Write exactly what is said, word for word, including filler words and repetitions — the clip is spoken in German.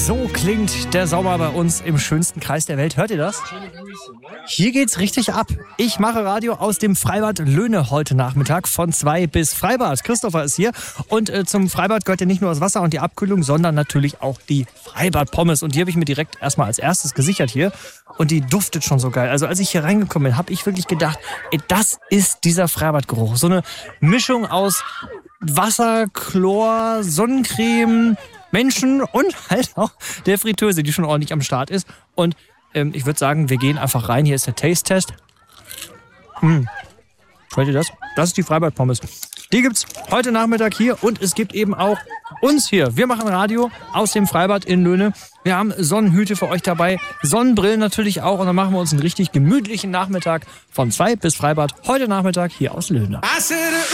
So klingt der Sommer bei uns im schönsten Kreis der Welt. Hört ihr das? Hier geht's richtig ab. Ich mache Radio aus dem Freibad Löhne heute Nachmittag von zwei bis Freibad. Christopher ist hier und äh, zum Freibad gehört ja nicht nur das Wasser und die Abkühlung, sondern natürlich auch die Freibad-Pommes. Und die habe ich mir direkt erstmal als erstes gesichert hier und die duftet schon so geil. Also als ich hier reingekommen bin, habe ich wirklich gedacht, ey, das ist dieser Freibadgeruch. So eine Mischung aus Wasser, Chlor, Sonnencreme, Menschen und halt auch der Fritteuse, die schon ordentlich am Start ist. Und ähm, ich würde sagen, wir gehen einfach rein. Hier ist der Taste-Test. Hm. Hört ihr das? Das ist die Freibad-Pommes. Die gibt's heute Nachmittag hier und es gibt eben auch uns hier. Wir machen Radio aus dem Freibad in Löhne. Wir haben Sonnenhüte für euch dabei, Sonnenbrillen natürlich auch und dann machen wir uns einen richtig gemütlichen Nachmittag von zwei bis Freibad heute Nachmittag hier aus Löhne.